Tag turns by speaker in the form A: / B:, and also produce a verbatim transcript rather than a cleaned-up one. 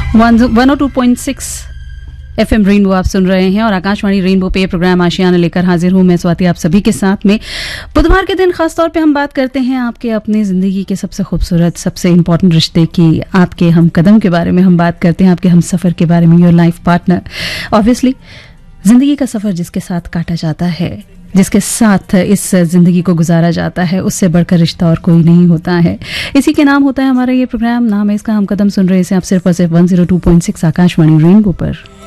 A: One O two point six F M rainbow आप सुन रहे हैं और आकाशवाणी रेनबो पे प्रोग्राम आशियाना लेकर हाजिर हूं मैं स्वाति आप सभी के साथ में। बुधवार के दिन खासतौर पे हम बात करते हैं आपके अपनी ज़िंदगी के सबसे खूबसूरत सबसे इम्पोर्टेंट रिश्ते की, आपके हम कदम के बारे में हम बात करते हैं, आपके हम सफ़र के बारे में, योर लाइफ पार्टनर। ऑब्वियसली ज़िंदगी का सफ़र जिसके साथ काटा जाता है, जिसके साथ इस ज़िंदगी को गुजारा जाता है, उससे बढ़कर रिश्ता और कोई नहीं होता है। इसी के नाम होता है हमारा ये प्रोग्राम, नाम है इसका हम कदम। सुन रहे हैं आप सिर्फ और सिर्फ one zero two point six Akashvani rainbow पर।